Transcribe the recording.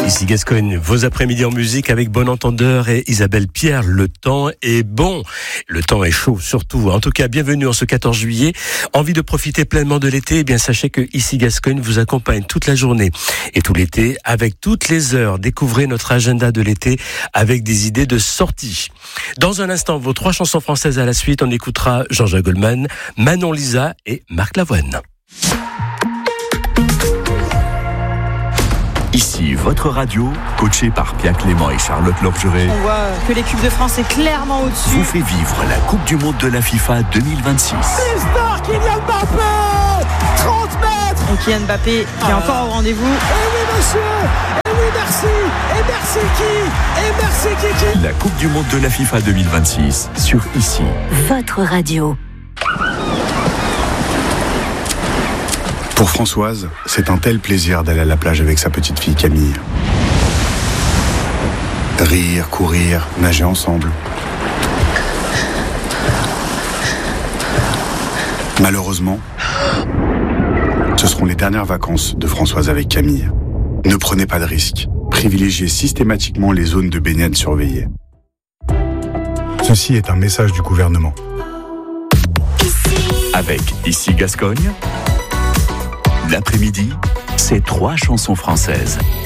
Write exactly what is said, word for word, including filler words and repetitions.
Ici Gascogne, vos après-midi en musique avec Bon Entendeur et Isabelle Pierre. Le temps est bon, le temps est chaud surtout. En tout cas, bienvenue en ce quatorze juillet. Envie de profiter pleinement de l'été? Eh bien, sachez que Ici Gascogne vous accompagne toute la journée et tout l'été avec toutes les heures. Découvrez notre agenda de l'été avec des idées de sortie. Dans un instant, vos trois chansons françaises à la suite. On écoutera Jean-Jacques Goldman, Manon Lisa et Marc Lavoine. Ici, votre radio, coachée par Pierre Clément et Charlotte Lorgeret. On voit que l'équipe de France est clairement au-dessus. Vous fait vivre la Coupe du Monde de la FIFA deux mille vingt-six. L'histoire, Kylian Mbappé, trente mètres. Et Kylian Mbappé qui est encore au rendez-vous. Et oui, monsieur. Et oui, merci. Et merci qui. Et merci Kiki. La Coupe du Monde de la FIFA deux mille vingt-six sur Ici. Votre radio. Pour Françoise, c'est un tel plaisir d'aller à la plage avec sa petite fille Camille. Rire, courir, nager ensemble. Malheureusement, ce seront les dernières vacances de Françoise avec Camille. Ne prenez pas de risques. Privilégiez systématiquement les zones de baignade surveillées. Ceci est un message du gouvernement. Avec Ici Gascogne, l'après-midi, c'est trois chansons françaises.